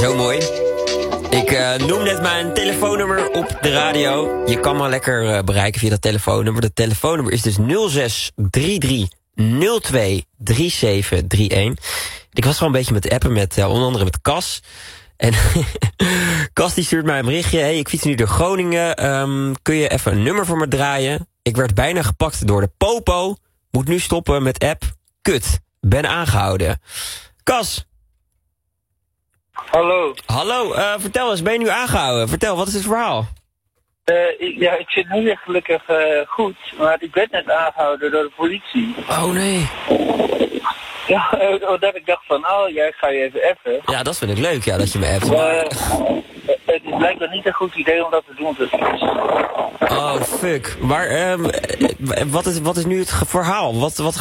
Zo mooi. Ik noem net mijn telefoonnummer op de radio. Je kan me lekker bereiken via dat telefoonnummer. Dat telefoonnummer is dus 0633 02 3731. Ik was gewoon een beetje met appen met onder andere met Cas. En Cas die stuurt mij een berichtje. Hey, ik fiets nu door Groningen. Kun je even een nummer voor me draaien? Ik werd bijna gepakt door de popo. Moet nu stoppen met app. Kut. Ben aangehouden. Cas. Hallo. Hallo, vertel eens, ben je nu aangehouden? Vertel, wat is het verhaal? Ik zit nu weer gelukkig goed, maar ik werd net aangehouden door de politie. Oh nee. Ja, dat ik dacht van, ik ga je even appen. Ja, dat vind ik leuk, ja, dat je me appt. Het is blijkbaar niet een goed idee om dat te doen op de fiets. Oh, fuck. Maar wat is nu het verhaal? Wat